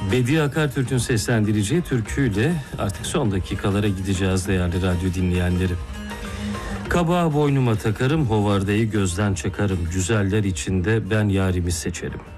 Bediye Akartürk'ün seslendireceği türküyle artık son dakikalara gideceğiz değerli radyo dinleyenleri. Kabağı boynuma takarım, hovardayı gözden çakarım. Güzeller içinde ben yarimi seçerim.